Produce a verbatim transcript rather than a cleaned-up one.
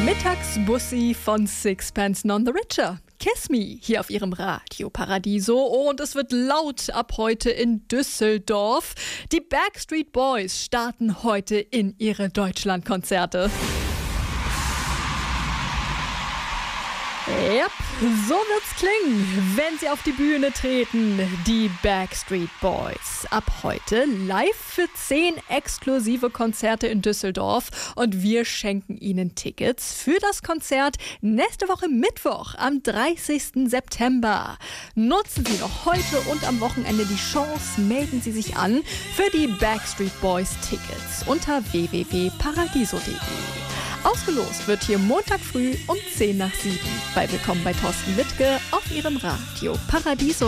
Mittagsbussi von Sixpence None the Richer. Kiss Me hier auf ihrem Radio Paradiso und es wird laut ab heute in Düsseldorf. Die Backstreet Boys starten heute in ihre Deutschlandkonzerte. Ja, so wird's klingen, wenn sie auf die Bühne treten. Die Backstreet Boys. Ab heute live für zehn exklusive Konzerte in Düsseldorf. Und wir schenken Ihnen Tickets für das Konzert nächste Woche Mittwoch am dreißigsten September. Nutzen Sie noch heute und am Wochenende die Chance. Melden Sie sich an für die Backstreet Boys Tickets unter w w w punkt paradiso punkt de. Ausgelost wird hier Montag früh um zehn nach sieben bei Willkommen bei Thorsten Wittke auf Ihrem Radio Paradiso.